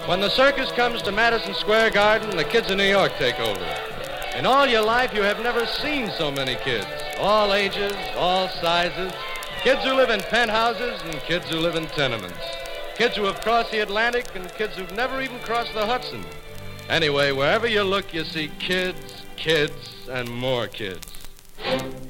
When the circus comes to Madison Square Garden, the kids of New York take over. In all your life, you have never seen so many kids. All ages, all sizes. Kids who live in penthouses and kids who live in tenements. Kids who have crossed the Atlantic and kids who've never even crossed the Hudson. Anyway, wherever you look, you see kids, kids, and more kids.